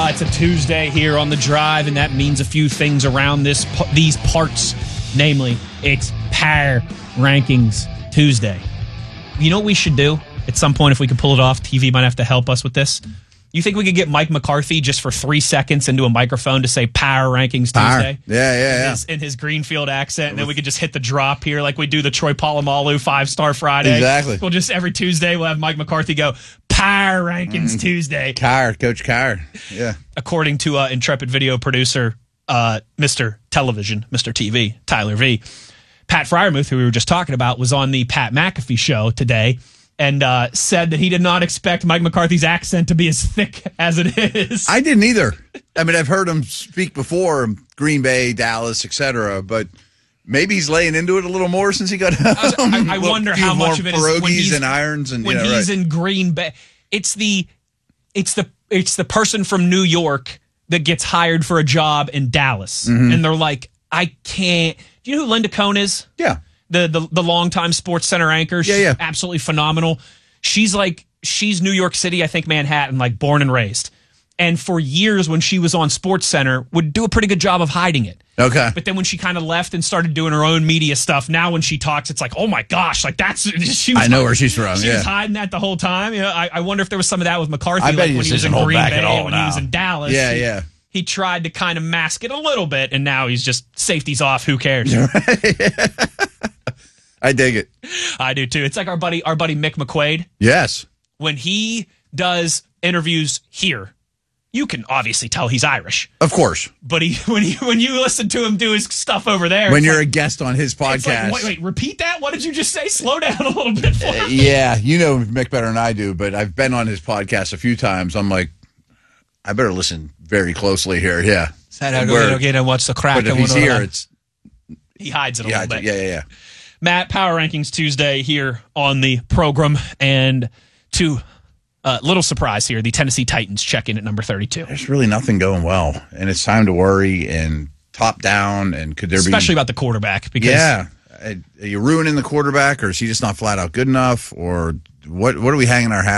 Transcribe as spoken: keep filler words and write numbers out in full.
Uh, it's a Tuesday here on The Drive, and that means a few things around this these parts. Namely, it's Power Rankings Tuesday. You know what we should do at some point if we can pull it off? T V might have to help us with this. You think we could get Mike McCarthy just for three seconds into a microphone to say Power Rankings Power. Tuesday? Yeah, yeah, yeah. In his, in his Greenfield accent, and then we could just hit the drop here like we do the Troy Polamalu Five-Star Friday. Exactly. We'll just, every Tuesday, we'll have Mike McCarthy go, Power Rankings Mm. Tuesday. Carr, Coach Carr. Yeah. According to uh, intrepid video producer, uh, Mister Television, Mister T V, Tyler V. Pat Fryermuth, who we were just talking about, was on the Pat McAfee show today, and uh, said that he did not expect Mike McCarthy's accent to be as thick as it is. I didn't either. I mean, I've heard him speak before, Green Bay, Dallas, et cetera, but maybe he's laying into it a little more since he got home. I, I wonder how much of it is when he's, and irons and when yeah, he's right. in Green Bay. It's the, it's the, it's the person from New York that gets hired for a job in Dallas, Mhm. and they're like, I can't. Do you know who Linda Cohn is? Yeah. The, the the longtime Sports Center anchor. She's Yeah, yeah. absolutely phenomenal. She's like, she's New York City, I think Manhattan, like born and raised. And for years when she was on Sports Center, would do a pretty good job of hiding it. Okay. But then when she kind of left and started doing her own media stuff, now when she talks, it's like, oh my gosh, like that's, she was I know where she's from, She yeah. was hiding that the whole time. You know, I, I wonder if there was some of that with McCarthy, I bet like he when just he was in doesn't hold Green back Bay, at all when he was now. in Dallas. Yeah, he, yeah. He tried to kind of mask it a little bit, and now he's just safety's off. Who cares? I dig it. I do too. It's like our buddy, our buddy Mick McQuaid. Yes. When he does interviews here, you can obviously tell he's Irish. Of course. But he, when he, when you listen to him do his stuff over there, When it's you're like, a guest on his it's like, podcast. wait, wait, repeat that. What did you just say? Slow down a little bit. For Uh, me. yeah, you know Mick better than I do, but I've been on his podcast a few times. I'm like, I better listen very closely here. Yeah. Said I'll go get and watch the crack. But if he's here, it's he hides it a yeah, little bit. yeah, yeah, yeah. Matt, Power Rankings Tuesday here on the program, and to uh, little surprise here, the Tennessee Titans check in at number thirty-two. There's really nothing going well, and it's time to worry and top down. And could there Especially be especially about the quarterback? Because yeah, are you ruining the quarterback, or is he just not flat out good enough, or what? What are we hanging our hat